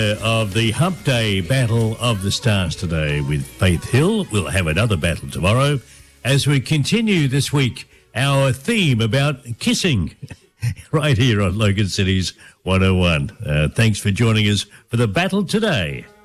Of the Hump Day Battle of the Stars today with Faith Hill. We'll have another battle tomorrow as we continue this week our theme about kissing right here on Logan City's 101. Thanks for joining us for the battle today.